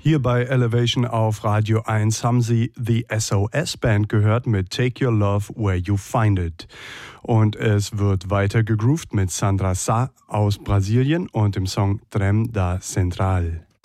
Hier bei Elevation auf Radio 1 haben Sie The SOS Band gehört mit Take Your Love Where You Find It. Und es wird weiter gegroovt mit Sandra Sá aus Brasilien und dem Song Trem da Central.